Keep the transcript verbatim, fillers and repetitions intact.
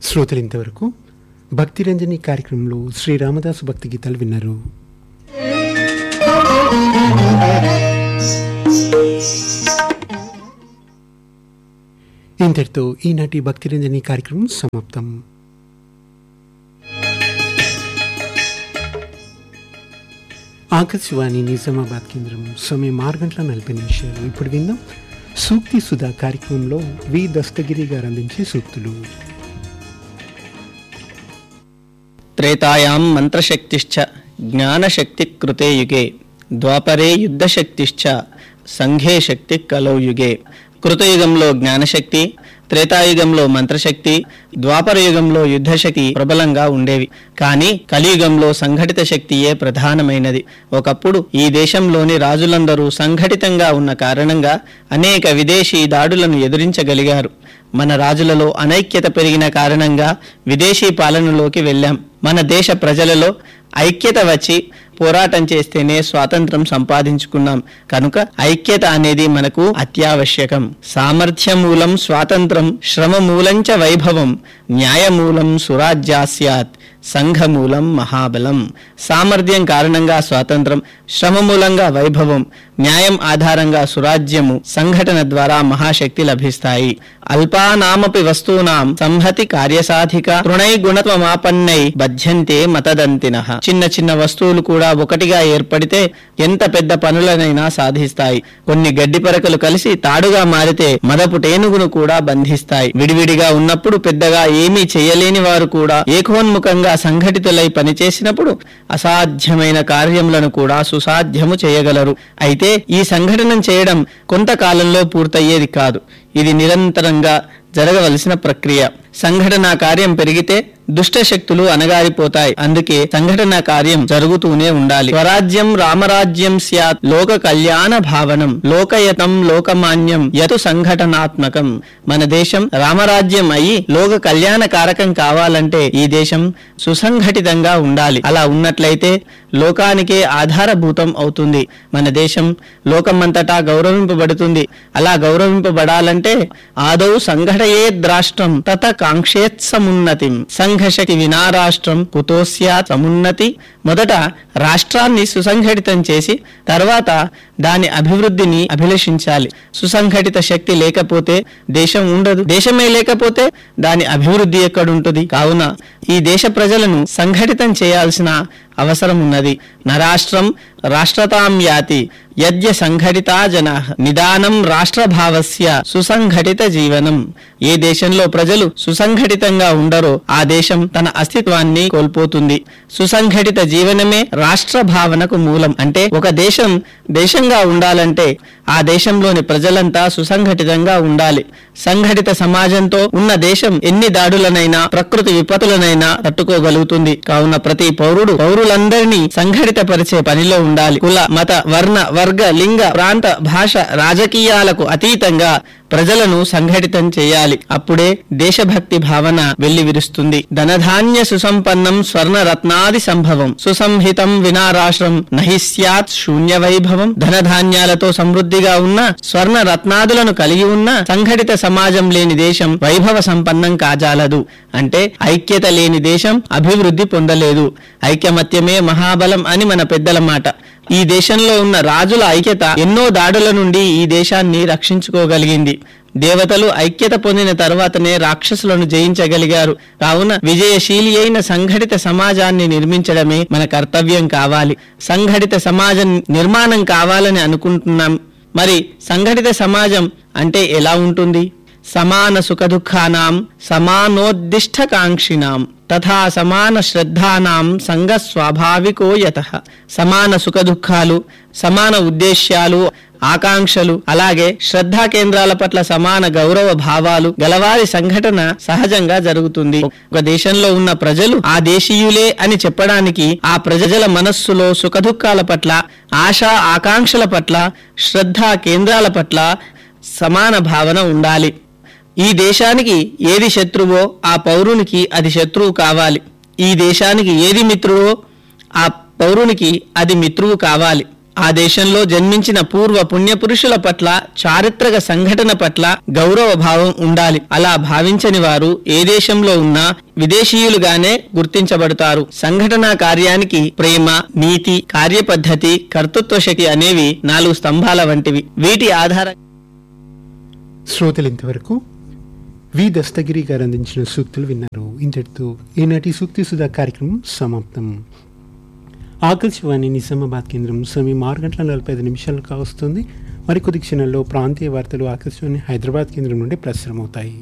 శ్రోతలు ఇంతవరకు భక్తిరంజని కార్యక్రమంలో శ్రీ రామదాసు భక్తి గీతాలు విన్నారు. ఇంతటితో ఈనాటి భక్తిరంజని కార్యక్రమం సమాప్తం. ఆకాశవాణి నిజామాబాద్ కేంద్రం సమయం ఆరు గంటల నలభై నిమిషాలు. ఇప్పుడు విందాం సూక్తి సుధా కార్యక్రమంలో వి దస్తగిరి గారు అందించే సూక్తులు. త్రేతాయాం మంత్రశక్తిశ్చ జ్ఞానశక్తి కృతే యుగే ద్వాపరే యుద్ధశక్తిశ్చ సంఘే శక్తి కలౌ యుగే. కృతయుగంలో జ్ఞానశక్తి, త్రేతాయుగంలో మంత్రశక్తి, ద్వాపర యుగంలో యుద్ధశక్తి ప్రబలంగా ఉండేవి. కానీ కలియుగంలో సంఘటిత శక్తియే ప్రధానమైనది. ఒకప్పుడు ఈ దేశంలోని రాజులందరూ సంఘటితంగా ఉన్న కారణంగా అనేక విదేశీ దాడులను ఎదురించగలిగారు. మన రాజులలో అనైక్యత పెరిగిన కారణంగా విదేశీ పాలనలోకి వెళ్ళాం. మన దేశ ప్రజలలో ఐక్యత వచ్చి పోరాటం చేస్తేనే స్వాతంత్రం సంపాదించుకున్నాం. కనుక ఐక్యత అనేది మనకు అత్యావశ్యకం. సామర్థ్యమూలం స్వాతంత్రం, శ్రమమూలంచ వైభవం, న్యాయమూలం సురాజ్యాస్యాత్, సంఘమూలం మహాబలం. సామర్థ్యం కారణంగా స్వాతంత్రం, శ్రమ మూలంగా వైభవం, న్యాయం ఆధారంగా సురాజ్యము, సంఘటన ద్వారా మహాశక్తి లభిస్తాయి. అల్పానామపి వస్తూనాం సంహతి కార్యసాధిక తృణై గుణత్వమాపన్నై బధ్యంతే మతదంతినః. చిన్న చిన్న వస్తువులు కూడా ఒకటిగా ఏర్పడితే ఎంత పెద్ద పనులనైనా సాధిస్తాయి. కొన్ని గడ్డి పరకలు కలిసి తాడుగా మారితే మదపు టేనుగును కూడా బంధిస్తాయి. విడివిడిగా ఉన్నప్పుడు పెద్దగా ఏమీ చేయలేని వారు కూడా ఏకోన్ముఖంగా సంఘటితులై పనిచేసినప్పుడు అసాధ్యమైన కార్యములను కూడా సుసాధ్యము చేయగలరు. అయితే ఈ సంఘటన చేయడం కొంతకాలంలో పూర్తయ్యేది కాదు. ఇది నిరంతరంగా జరగవలసిన ప్రక్రియ. సంఘటన కార్యం పెరిగితే దుష్ట శక్తులు అణగారిపోతాయి. అందుకే సంఘటన కార్యం జరుగుతూనే ఉండాలి. స్వరాజ్యం రామరాజ్యం స్యాత్ లోక కళ్యాణ భావనం లోకయతం లోకమాన్యం యతు సంఘటనాత్మకం. మన దేశం రామరాజ్యం అయి లోక కళ్యాణ కారకం కావాలంటే ఈ దేశం సుసంఘటితంగా ఉండాలి. అలా ఉన్నట్లయితే లోకానికే ఆధారభూతం అవుతుంది. మన దేశం లోకమంతటా గౌరవింపబడుతుంది. అలా గౌరవింపబడాలంటే ఆదౌ సంఘటయేద్ రాష్ట్రం తత కాంక్షేత్ సమున్నతిం. సంఘశక్తి వినా రాష్ట్రం కుతో స్యాత్ సమున్నతి. మొదట రాష్ట్రాన్ని సుసంఘటితం చేసి తర్వాత దాని అభివృద్ధిని అభిలషించాలి. సుసంఘటిత శక్తి లేకపోతే దేశం ఉండదు. దేశమే లేకపోతే దాని అభివృద్ధి ఎక్కడుంటుంది? కావున ఈ దేశ ప్రజలను సంఘటితం చేయాల్సిన అవసరం ఉన్నది. నరాష్ట్రం రాష్ట్రతాం యాతి యద్య సంఘటితా జనాః నిదానం రాష్ట్రభావస్య సుసంఘటిత జీవనం. ఏ దేశంలో ప్రజలు సుసంఘటితంగా ఉండరో ఆ దేశం తన అస్తిత్వాన్ని కోల్పోతుంది. సుసంఘటిత జీవనమే రాష్ట్ర భావనకు మూలం. అంటే ఒక దేశం దేశంగా ఉండాలంటే ఆ దేశంలోని ప్రజలంతా సుసంఘటితంగా ఉండాలి. సంఘటిత సమాజంతో ఉన్న దేశం ఎన్ని దాడులనైనా ప్రకృతి విపత్తులనైనా తట్టుకోగలుగుతుంది. కావున ప్రతి పౌరుడు పౌరులందరినీ సంఘటితపరిచే పనిలో ఉండాలి. కుల మత వర్ణ వర్గ లింగ ప్రాంత భాష రాజకీయాలకు అతీతంగా ప్రజలను సంఘటితం చేయాలి. అప్పుడే దేశభక్తి భావన వెల్లివిరుస్తుంది. ధనధాన్య సుసంపన్నం స్వర్ణ రత్నాది సంభవం సుసంహితం వినా రాష్ట్రం నహి స్యాత్ శూన్య వైభవం. ధనధాన్యాలతో సమృద్ధిగా ఉన్న స్వర్ణ రత్నాదులను కలిగి ఉన్న సంఘటిత సమాజం లేని దేశం వైభవ సంపన్నం కాజాలదు. అంటే ఐక్యత లేని దేశం అభివృద్ధి పొందలేదు. ఐకమత్యమే మహాబలం అని మన పెద్దల మాట. ఈ దేశంలో ఉన్న రాజుల ఐక్యత ఎన్నో దాడుల నుండి ఈ దేశాన్ని రక్షించుకోగలిగింది. దేవతలు ఐక్యత పొందిన తర్వాతనే రాక్షసులను జయించగలిగారు. కావున విజయశీలి అయిన సంఘటిత సమాజాన్ని నిర్మించడమే మన కర్తవ్యం కావాలి. సంఘటిత సమాజం నిర్మాణం కావాలని అనుకుంటున్నాం. మరి సంఘటిత సమాజం అంటే ఎలా ఉంటుంది? సమాన సుఖదుఃఖానాం సమానోద్దిష్టకాంక్షినాం తథా సమాన శ్రద్ధానాం సంఘ స్వాభావికో యతః. సమాన సుఖదుఖాలు, సమాన ఉద్దేశ్యాలు, ఆకాంక్షలు, అలాగే శ్రద్ధా కేంద్రాల పట్ల సమాన గౌరవ భావాలు గలవారి సంఘటన సహజంగా జరుగుతుంది. ఒక దేశంలో ఉన్న ప్రజలు ఆ దేశీయులే అని చెప్పడానికి ఆ ప్రజల మనస్సులో సుఖదుఖాల పట్ల, ఆశా ఆకాంక్షల పట్ల, శ్రద్ధా కేంద్రాల పట్ల సమాన భావన ఉండాలి. ఈ దేశానికి ఏది శత్రువో ఆ పౌరునికి అది శత్రువు కావాలి. ఈ దేశానికి ఏది మిత్రువో ఆ పౌరునికి అది మిత్రువు కావాలి. ఆ దేశంలో జన్మించిన పూర్వ పుణ్యపురుషుల పట్ల, చారిత్రక సంఘటన పట్ల గౌరవ భావం ఉండాలి. అలా భావించని వారు ఏ దేశంలో ఉన్నా విదేశీయులుగానే గుర్తించబడతారు. సంఘటనా కార్యానికి ప్రేమ, నీతి, కార్యపద్ధతి, కర్తృత్వ శక్తి అనేవి నాలుగు స్తంభాల వంటివి. వీటి ఆధార శ్రోతలు ఇంతవరకు వి దస్తగిరి గారు అందించిన సూక్తులు విన్నారు. ఇంతటితో ఈనాటి సూక్తి సుధా కార్యక్రమం సమాప్తం. ఆకాశవాణి నిజామాబాద్ కేంద్రం సమయం ఆరు గంటల నలభై ఐదు నిమిషాలు కావస్తుంది. మరికొద్ది క్షణాల్లో ప్రాంతీయ వార్తలు ఆకాశవాణి హైదరాబాద్ కేంద్రం నుండి ప్రసారమవుతాయి.